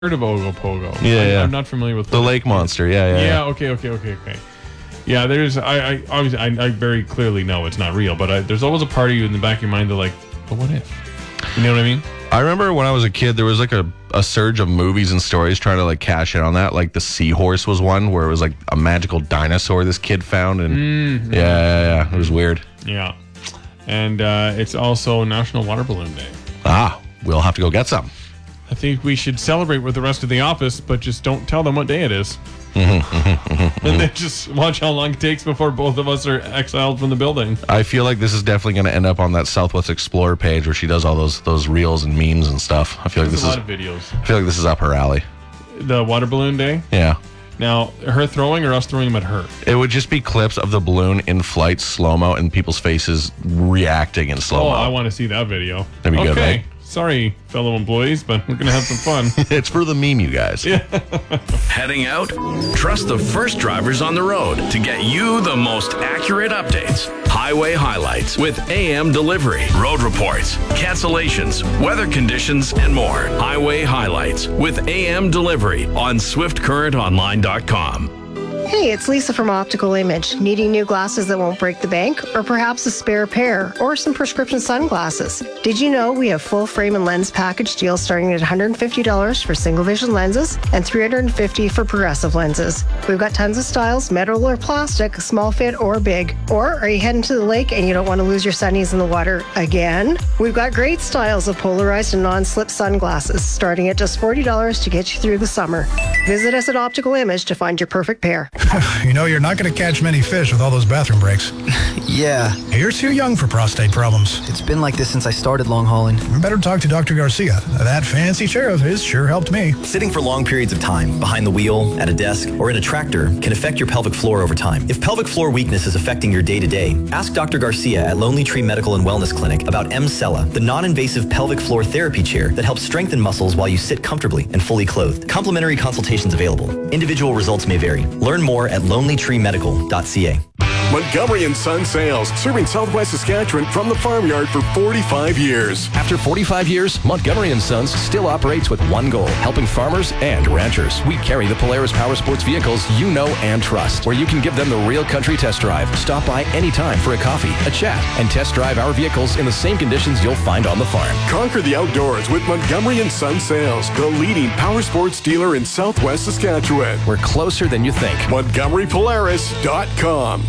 heard of Ogopogo. Yeah. I'm not familiar with The lake monster. Yeah. Okay. Yeah, there's. I obviously I very clearly know it's not real, but there's always a part of you in the back of your mind that like, but what if? You know what I mean? I remember when I was a kid, there was like a surge of movies and stories trying to like cash in on that. Like the Seahorse was one where it was like a magical dinosaur this kid found, and yeah, it was weird. Yeah, and it's also National Water Balloon Day. We'll have to go get some. I think we should celebrate with the rest of the office, but just don't tell them what day it is. And then just watch how long it takes before both of us are exiled from the building. I feel like this is definitely going to end up on that Southwest Explorer page where she does all those reels and memes and stuff. I feel like There's a lot of videos. I feel like this is up her alley. The Water Balloon Day? Yeah. Now, her throwing or us throwing them at her? It would just be clips of the balloon in flight, slow-mo, and people's faces reacting in slow-mo. Oh, I want to see that video. That'd be good, right? Sorry, fellow employees, but we're going to have some fun. It's for the meme, you guys. Yeah. Heading out? Trust the first drivers on the road to get you the most accurate updates. Highway highlights with AM delivery, road reports, cancellations, weather conditions, and more. Highway highlights with AM delivery on SwiftCurrentOnline.com. Hey, it's Lisa from Optical Image. Needing new glasses that won't break the bank? Or perhaps a spare pair? Or some prescription sunglasses? Did you know we have full frame and lens package deals starting at $150 for single vision lenses and $350 for progressive lenses? We've got tons of styles, metal or plastic, small fit or big. Or are you heading to the lake and you don't want to lose your sunnies in the water again? We've got great styles of polarized and non-slip sunglasses starting at just $40 to get you through the summer. Visit us at Optical Image to find your perfect pair. You know, you're not going to catch many fish with all those bathroom breaks. Yeah. You're too young for prostate problems. It's been like this since I started long hauling. You better talk to Dr. Garcia. That fancy chair of his sure helped me. Sitting for long periods of time, behind the wheel, at a desk, or in a tractor, can affect your pelvic floor over time. If pelvic floor weakness is affecting your day-to-day, ask Dr. Garcia at Lonely Tree Medical and Wellness Clinic about Emsella, the non-invasive pelvic floor therapy chair that helps strengthen muscles while you sit comfortably and fully clothed. Complimentary consultations available. Individual results may vary. Learn more at lonelytreemedical.ca. Montgomery & Son Sales, serving Southwest Saskatchewan from the farmyard for 45 years. After 45 years, Montgomery & Sons still operates with one goal, helping farmers and ranchers. We carry the Polaris Power Sports vehicles you know and trust, where you can give them the real country test drive. Stop by anytime for a coffee, a chat, and test drive our vehicles in the same conditions you'll find on the farm. Conquer the outdoors with Montgomery & Son Sales, the leading power sports dealer in Southwest Saskatchewan. We're closer than you think. MontgomeryPolaris.com.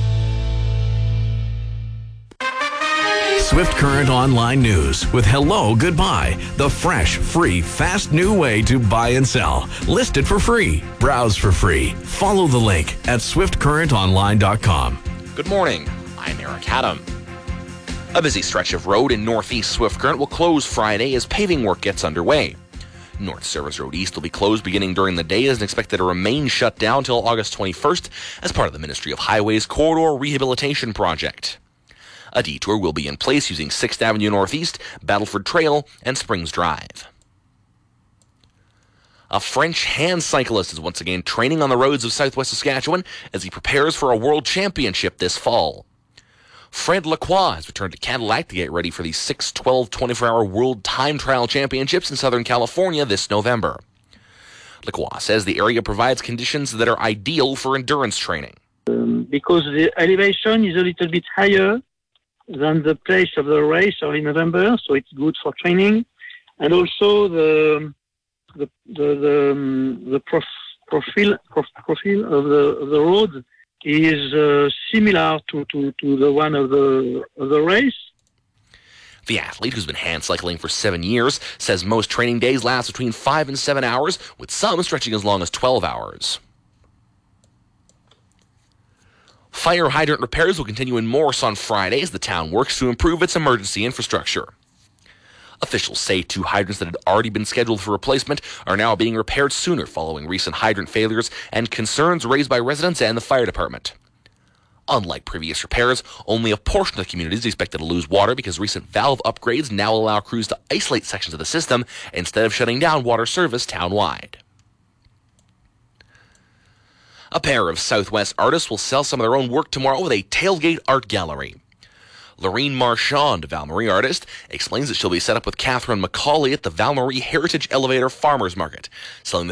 Swift Current Online News with Hello Goodbye, the fresh, free, fast new way to buy and sell. List it for free. Browse for free. Follow the link at SwiftCurrentOnline.com. Good morning. I'm Eric Haddam. A busy stretch of road in northeast Swift Current will close Friday as paving work gets underway. North Service Road East will be closed beginning during the day and is expected to remain shut down until August 21st as part of the Ministry of Highways Corridor Rehabilitation Project. A detour will be in place using 6th Avenue Northeast, Battleford Trail, and Springs Drive. A French hand cyclist is once again training on the roads of Southwest Saskatchewan as he prepares for a World Championship this fall. Fred Lacroix has returned to Cadillac to get ready for the 6/12 24-hour World Time Trial Championships in Southern California this November. Lacroix says the area provides conditions that are ideal for endurance training. Because the elevation is a little bit higher than the place of the race or in November, so it's good for training, and also the profile of the road is similar to the one of the race. The athlete, who's been hand cycling for 7 years, says most training days last between 5 and 7 hours, with some stretching as long as 12 hours. Fire hydrant repairs will continue in Morse on Friday as the town works to improve its emergency infrastructure. Officials say 2 hydrants that had already been scheduled for replacement are now being repaired sooner following recent hydrant failures and concerns raised by residents and the fire department. Unlike previous repairs, only a portion of the community is expected to lose water because recent valve upgrades now allow crews to isolate sections of the system instead of shutting down water service town-wide. A pair of Southwest artists will sell some of their own work tomorrow with a tailgate art gallery. Lorene Marchand, Val-Marie artist, explains that she'll be set up with Catherine McCauley at the Val-Marie Heritage Elevator Farmers Market, selling